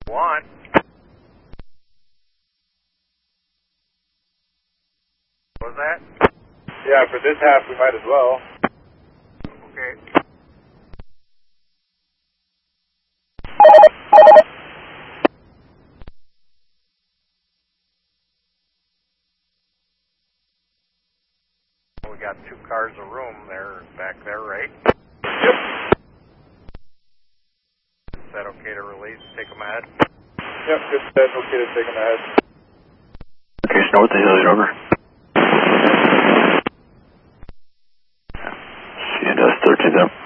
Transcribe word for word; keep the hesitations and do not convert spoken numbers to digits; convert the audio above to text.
One. What was that? Yeah, for this half we might as well. Okay. We got two cars a room there, back there, right? Yep. Is that okay to release? Take them ahead? Yep, just said okay to take them ahead. Okay, so north of Hilly Rover. See you, that's thirteen then.